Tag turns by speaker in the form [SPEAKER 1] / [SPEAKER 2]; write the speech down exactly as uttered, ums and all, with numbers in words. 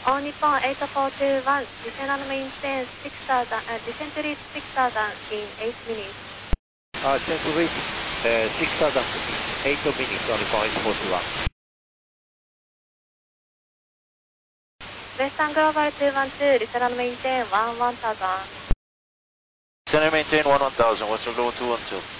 [SPEAKER 1] All Nippon eight four two one, descend and maintain six thousand, uh, descend to reach six thousand in eight minutes.
[SPEAKER 2] Uh, descend to reach uh, six thousand in eight minutes on Nippon eight four two one.
[SPEAKER 1] Western Global two one two, descend and maintain one one thousand.
[SPEAKER 2] Descend and maintain one one thousand, Western Global two one two.